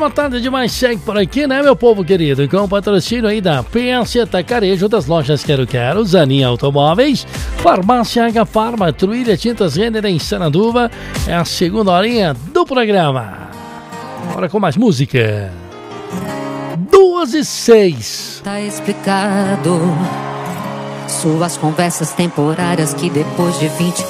uma tarde demais segue por aqui, né, meu povo querido? Com o patrocínio aí da PS Atacarejo, das lojas Quero Quero, Zanin Automóveis, Farmácia H Farma, Truília Tintas Renner em Sananduva. É a segunda horinha do programa. Agora com mais música. 2:06. Tá explicado. Suas conversas temporárias que depois de 20